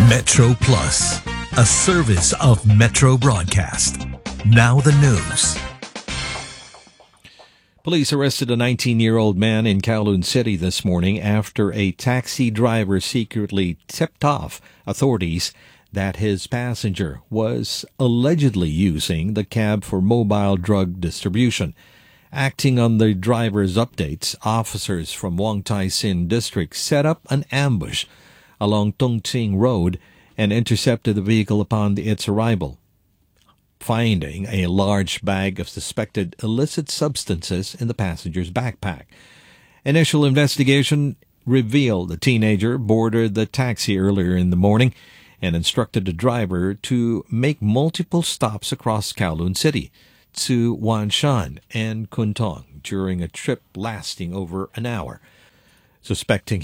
Metro Plus, a service of Metro Broadcast. Now the news. Police arrested a 19-year-old man in Kowloon City this morning after a taxi driver secretly tipped off authorities that his passenger was allegedly using the cab for mobile drug distribution. Acting on the driver's updates, officers from Wong Tai Sin District set up an ambush along Tung Tsing Road and intercepted the vehicle upon its arrival, finding a large bag of suspected illicit substances in the passenger's backpack. Initial investigation revealed the teenager boarded the taxi earlier in the morning and instructed the driver to make multiple stops across Kowloon City to Wan Shan and Kun Tong during a trip lasting over an hour. Suspecting